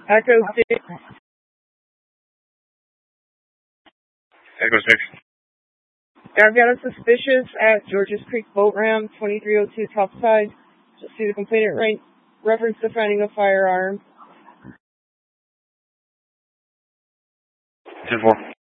Echo 6. Echo 6. I've got a suspicious at Georges Creek Boat Ramp, 2302 Topside. Just see the complainant right reference to finding a firearm. 10-4.